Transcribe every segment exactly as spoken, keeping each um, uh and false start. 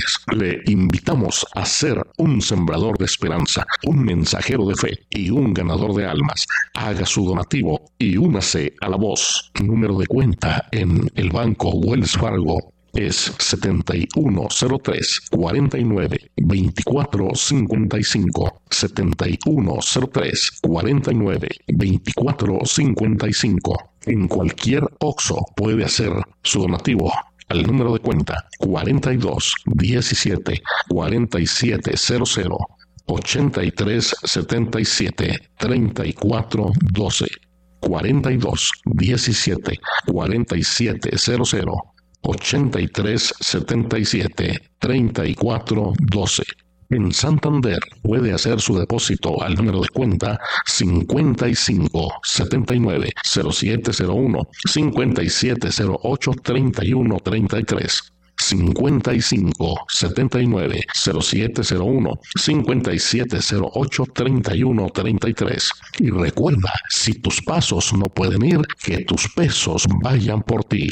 Le invitamos a ser un sembrador de esperanza, un mensajero de fe y un ganador de almas. Haga su donativo y únase a la voz. Número de cuenta en el Banco Wells Fargo es setenta y uno cero tres, cuarenta y nueve, veinticuatro cincuenta y cinco, setenta y uno cero tres, cuarenta y nueve, veinticuatro cincuenta y cinco. En cualquier Oxxo puede hacer su donativo al número de cuenta cuarenta y dos, diecisiete, cuarenta y siete cero cero, ochenta y tres setenta y siete, treinta y cuatro doce, cuarenta y dos, diecisiete, cuarenta y siete cero cero, ochenta y tres setenta y siete, treinta y cuatro doce. En Santander puede hacer su depósito al número de cuenta cincuenta y cinco, setenta y nueve, cero siete cero uno, cincuenta y siete cero ocho, treinta y uno treinta y tres. cincuenta y cinco, setenta y nueve, cero siete cero uno, cincuenta y siete cero ocho, treinta y uno treinta y tres. Y recuerda, si tus pasos no pueden ir, que tus pesos vayan por ti.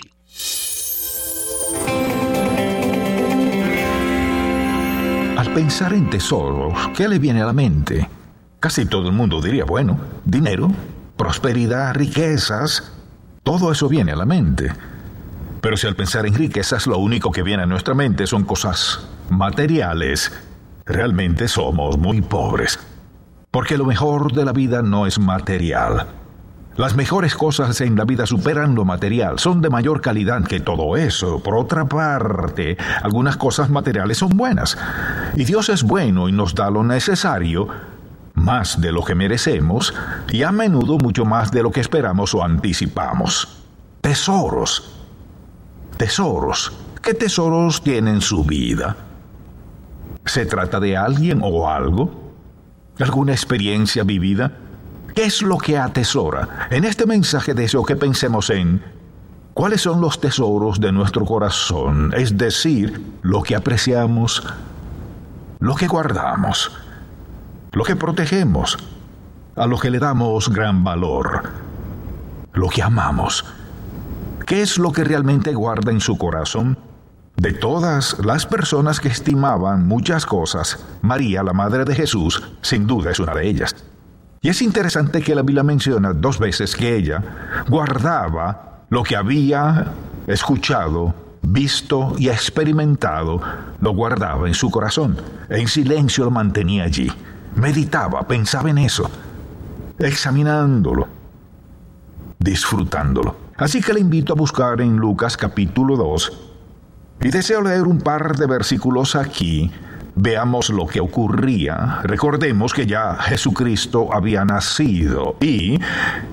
Al pensar en tesoros, ¿qué le viene a la mente? Casi todo el mundo diría, bueno, dinero, prosperidad, riquezas, todo eso viene a la mente. Pero si al pensar en riquezas lo único que viene a nuestra mente son cosas materiales, realmente somos muy pobres. Porque lo mejor de la vida no es material. Las mejores cosas en la vida superan lo material, son de mayor calidad que todo eso. Por otra parte, algunas cosas materiales son buenas. Y Dios es bueno y nos da lo necesario, más de lo que merecemos, y a menudo mucho más de lo que esperamos o anticipamos. Tesoros. Tesoros. ¿Qué tesoros tienen su vida? ¿Se trata de alguien o algo? ¿Alguna experiencia vivida? ¿Qué es lo que atesora? En este mensaje deseo que pensemos en cuáles son los tesoros de nuestro corazón, es decir, lo que apreciamos, lo que guardamos, lo que protegemos, a lo que le damos gran valor, lo que amamos. ¿Qué es lo que realmente guarda en su corazón? De todas las personas que estimaban muchas cosas, María, la madre de Jesús, sin duda es una de ellas. Y es interesante que la Biblia menciona dos veces que ella guardaba lo que había escuchado, visto y experimentado, lo guardaba en su corazón. En silencio lo mantenía allí. Meditaba, pensaba en eso, examinándolo, disfrutándolo. Así que le invito a buscar en Lucas capítulo dos y deseo leer un par de versículos aquí. Veamos lo que ocurría. Recordemos que ya Jesucristo había nacido y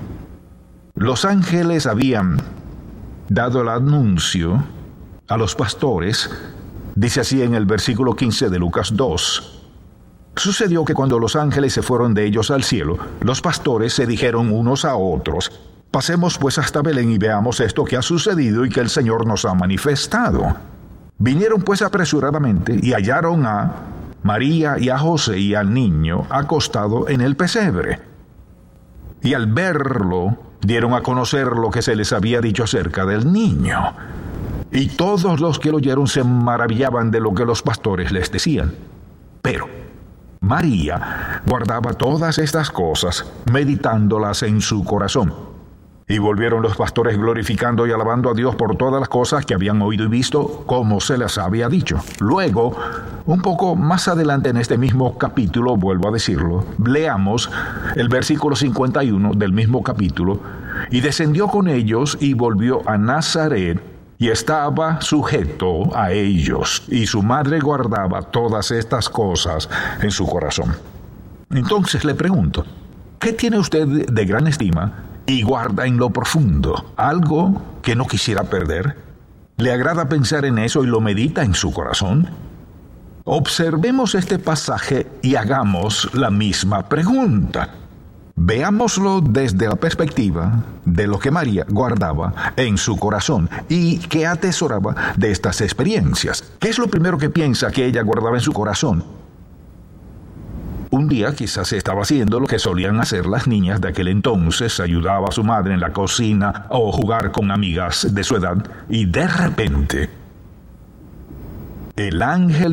los ángeles habían dado el anuncio a los pastores. Dice así en el versículo quince de Lucas dos. Sucedió que cuando los ángeles se fueron de ellos al cielo, los pastores se dijeron unos a otros: pasemos pues hasta Belén y veamos esto que ha sucedido y que el Señor nos ha manifestado. Vinieron pues apresuradamente y hallaron a María y a José y al niño acostado en el pesebre. Y al verlo, dieron a conocer lo que se les había dicho acerca del niño. Y todos los que lo oyeron se maravillaban de lo que los pastores les decían. Pero María guardaba todas estas cosas, meditándolas en su corazón. Y volvieron los pastores glorificando y alabando a Dios por todas las cosas que habían oído y visto, como se les había dicho. Luego, un poco más adelante en este mismo capítulo, vuelvo a decirlo, leamos el versículo cincuenta y uno del mismo capítulo. Y descendió con ellos y volvió a Nazaret, y estaba sujeto a ellos. Y su madre guardaba todas estas cosas en su corazón. Entonces le pregunto, ¿qué tiene usted de gran estima y guarda en lo profundo? ¿Algo que no quisiera perder? ¿Le agrada pensar en eso y lo medita en su corazón? Observemos este pasaje y hagamos la misma pregunta. Veámoslo desde la perspectiva de lo que María guardaba en su corazón y que atesoraba de estas experiencias. ¿Qué es lo primero que piensa que ella guardaba en su corazón? Un día quizás estaba haciendo lo que solían hacer las niñas de aquel entonces, ayudaba a su madre en la cocina o jugar con amigas de su edad, y de repente el ángel